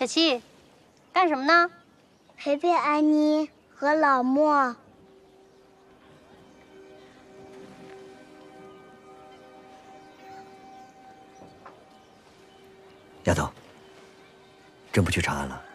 小七，干什么呢？ 陪陪安妮和老莫。 丫头，真不去长安了？